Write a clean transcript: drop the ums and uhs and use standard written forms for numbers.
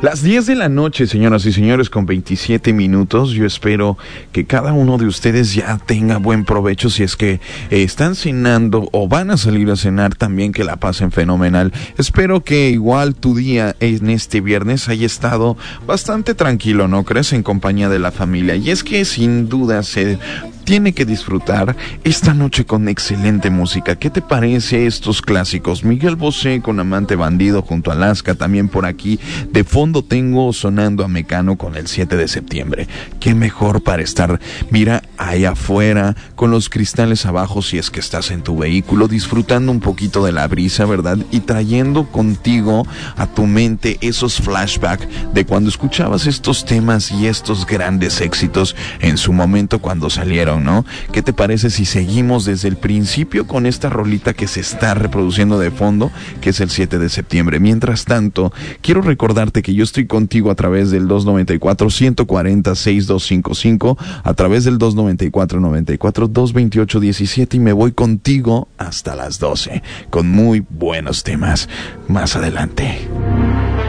Las 10 de la noche, señoras y señores, con 27 minutos. Yo espero que cada uno de ustedes ya tenga buen provecho. Si es que están cenando o van a salir a cenar, también que la pasen fenomenal. Espero que igual tu día en este viernes haya estado bastante tranquilo, ¿no crees? En compañía de la familia. Y es que sin duda se tiene que disfrutar esta noche con excelente música. ¿Qué te parece estos clásicos? Miguel Bosé con Amante Bandido junto a Alaska. También por aquí de fondo tengo sonando a Mecano con el 7 de septiembre. Qué mejor para estar, mira, ahí afuera con los cristales abajo si es que estás en tu vehículo, disfrutando un poquito de la brisa, ¿verdad? Y trayendo contigo a tu mente esos flashbacks de cuando escuchabas estos temas y estos grandes éxitos en su momento cuando salieron, ¿no? ¿Qué te parece si seguimos desde el principio con esta rolita que se está reproduciendo de fondo, que es el 7 de septiembre? Mientras tanto, quiero recordarte que yo estoy contigo a través del 294-140-6255, a través del 294-94-228-17 y me voy contigo hasta las 12 con muy buenos temas más adelante.